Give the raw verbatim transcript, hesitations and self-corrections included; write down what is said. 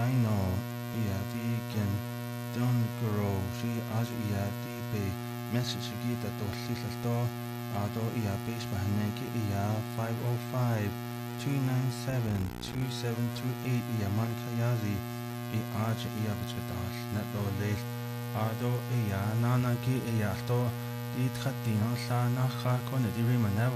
no ia di gen don gro ri as ia di be message gita to sila to ado ia base bahanegi ia five oh five two nine seven two seven two eight ia man kayazi i aj ia bachadash na do le ado ia nana ki ia to di khatino sa na kha ko ne di rimana